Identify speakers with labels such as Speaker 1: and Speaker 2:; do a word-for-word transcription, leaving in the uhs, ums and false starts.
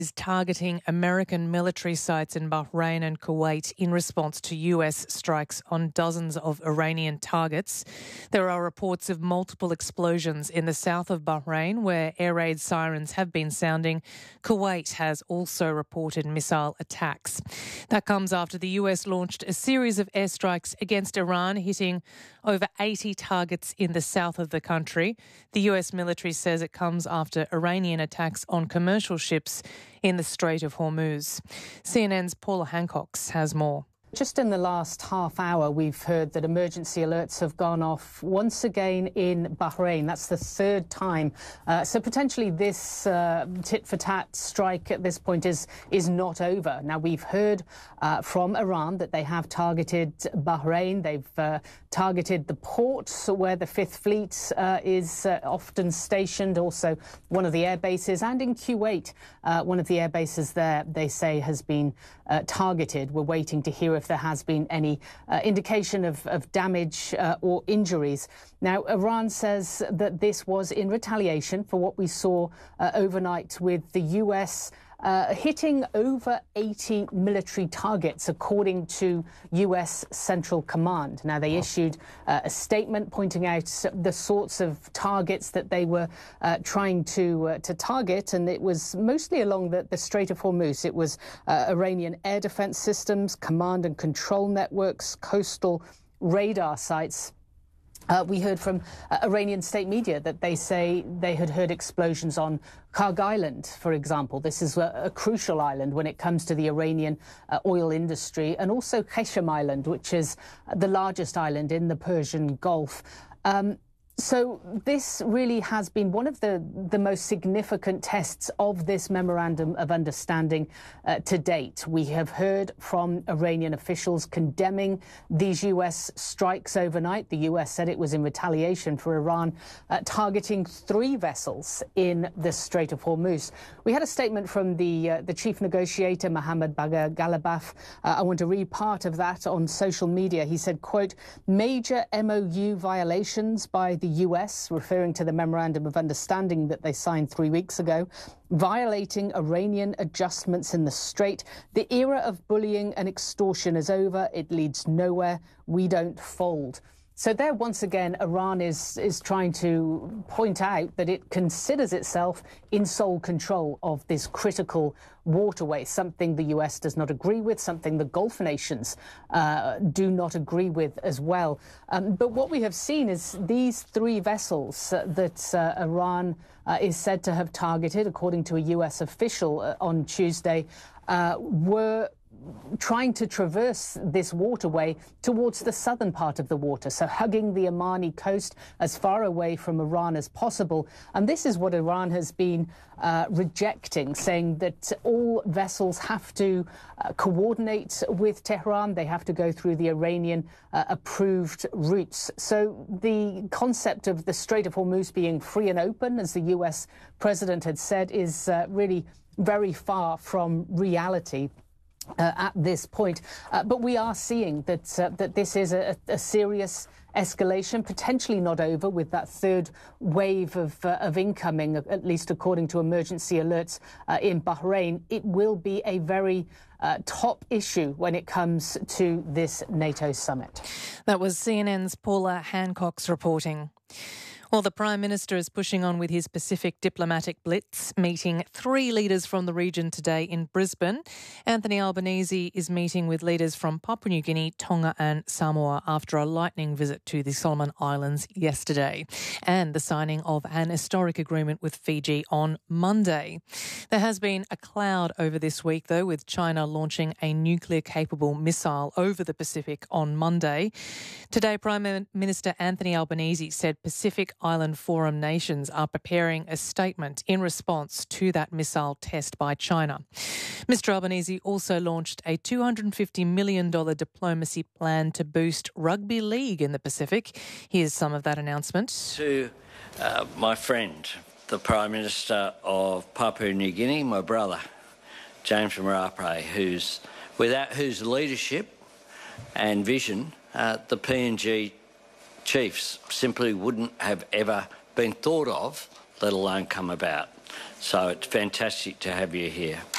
Speaker 1: is targeting American military sites in Bahrain and Kuwait in response to U S strikes on dozens of Iranian targets. There are reports of multiple explosions in the south of Bahrain where air raid sirens have been sounding. Kuwait has also reported missile attacks. That comes after the U S launched a series of airstrikes against Iran, hitting over eighty targets in the south of the country. The U S military says it comes after Iranian attacks on commercial ships in the Strait of Hormuz. C N N's Paula Hancox has more.
Speaker 2: Just in the last half hour, we've heard that emergency alerts have gone off once again in Bahrain. That's the third time. Uh, so potentially this uh, tit-for-tat strike at this point is, is not over. Now, we've heard uh, from Iran that they have targeted Bahrain. They've uh, targeted the port where the Fifth Fleet uh, is uh, often stationed, also one of the air bases. And in Kuwait, uh, one of the air bases there, they say, has been uh, targeted. We're waiting to hear if there has been any uh, indication of, of damage uh, or injuries. Now, Iran says that this was in retaliation for what we saw uh, overnight with the U S Uh, hitting over eighty military targets, according to U S Central Command. Now, they issued uh, a statement pointing out the sorts of targets that they were uh, trying to uh, to target, and it was mostly along the, the Strait of Hormuz. It was uh, Iranian air defense systems, command and control networks, coastal radar sites. Uh, we heard from uh, Iranian state media that they say they had heard explosions on Karg Island, for example. This is a, a crucial island when it comes to the Iranian uh, oil industry, and also Qeshm Island, which is the largest island in the Persian Gulf. Um, So this really has been one of the, the most significant tests of this memorandum of understanding uh, to date. We have heard from Iranian officials condemning these U S strikes overnight. The U S said it was in retaliation for Iran uh, targeting three vessels in the Strait of Hormuz. We had a statement from the, uh, the chief negotiator, Mohammad Bagher Ghalibaf. Uh, I want to read part of that on social media. He said, quote, major M O U violations by the U S, referring to the Memorandum of Understanding that they signed three weeks ago, violating Iranian adjustments in the Strait. The era of bullying and extortion is over. It leads nowhere. We don't fold. So there, once again, Iran is, is trying to point out that it considers itself in sole control of this critical waterway, something the U S does not agree with, something the Gulf nations uh, do not agree with as well. Um, but what we have seen is these three vessels uh, that uh, Iran uh, is said to have targeted, according to a U S official uh, on Tuesday, uh, were trying to traverse this waterway towards the southern part of the water, so hugging the Omani coast as far away from Iran as possible. And this is what Iran has been uh, rejecting, saying that all vessels have to uh, coordinate with Tehran. They have to go through the Iranian uh, approved routes. So the concept of the Strait of Hormuz being free and open, as the U S president had said, is uh, really very far from reality. Uh, at this point. Uh, but we are seeing that uh, that this is a, a serious escalation, potentially not over, with that third wave of, uh, of incoming, at least according to emergency alerts uh, in Bahrain. It will be a very uh, top issue when it comes to this NATO summit.
Speaker 1: That was C N N's Paula Hancox reporting. Well, the Prime Minister is pushing on with his Pacific diplomatic blitz, meeting three leaders from the region today in Brisbane. Anthony Albanese is meeting with leaders from Papua New Guinea, Tonga and Samoa after a lightning visit to the Solomon Islands yesterday, and the signing of an historic agreement with Fiji on Monday. There has been a cloud over this week, though, with China launching a nuclear-capable missile over the Pacific on Monday. Today, Prime Minister Anthony Albanese said Pacific Island Forum nations are preparing a statement in response to that missile test by China. Mister Albanese also launched a two hundred fifty million dollars diplomacy plan to boost rugby league in the Pacific. Here's some of that announcement.
Speaker 3: To uh, my friend, the Prime Minister of Papua New Guinea, my brother, James Marape, who's, without whose leadership and vision, uh, the P N G Chiefs simply wouldn't have ever been thought of, let alone come about. So it's fantastic to have you here.